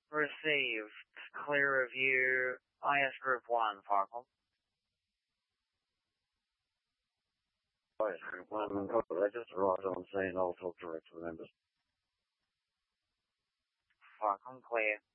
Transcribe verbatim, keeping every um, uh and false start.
Received. Clear review. I S Group one, Farkle. I S Group one, I just arrived on scene. I'll talk direct to the members. Farkle, clear.